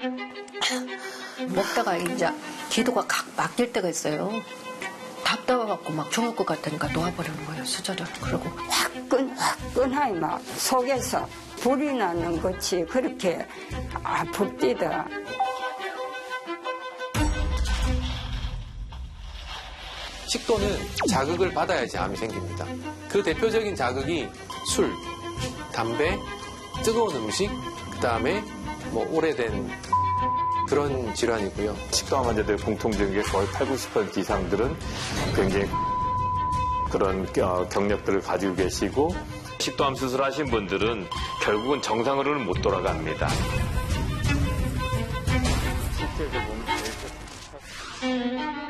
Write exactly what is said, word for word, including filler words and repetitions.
먹다가 이제 기도가 각 막힐 때가 있어요. 답답해갖고 막 죽을 것 같으니까 놓아버리는 거예요, 수저를. 그리고 화끈, 화끈하게 막 속에서 불이 나는 것이 그렇게 아프디다. 식도는 자극을 받아야지 암이 생깁니다. 그 대표적인 자극이 술, 담배, 뜨거운 음식, 그 다음에 뭐 오래된 그런 질환이고요. 식도암 환자들 공통적인 게 거의 팔, 구십 퍼센트 이상들은 굉장히 그런 경력들을 가지고 계시고 식도암 수술하신 분들은 결국은 정상으로는 못 돌아갑니다. 실제로 보면